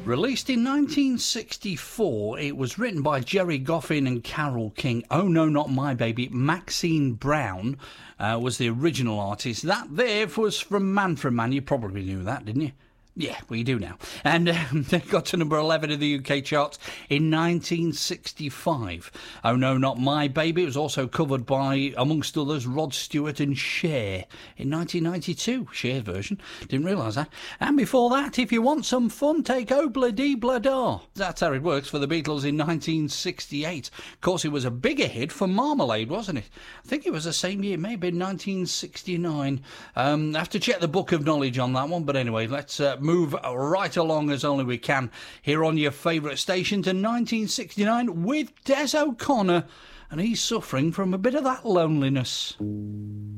Released in 1964, it was written by Jerry Goffin and Carole King. Oh No, Not My Baby. Maxine Brown was the original artist. That there was from Man for Man. You probably knew that, didn't you? Yeah, well, you do now. And they got to number 11 in the UK charts in 1965. Oh No, Not My Baby. It was also covered by, amongst others, Rod Stewart and Cher in 1992. Cher's version. Didn't realise that. And before that, If You Want Some Fun, take Obla Dee Blah Da. That's how it works for the Beatles in 1968. Of course, it was a bigger hit for Marmalade, wasn't it? I think it was the same year, maybe 1969. I have to check the Book of Knowledge on that one, but anyway, let's move right along as only we can here on your favourite station to 1969 with Des O'Connor, and he's suffering from a bit of that loneliness.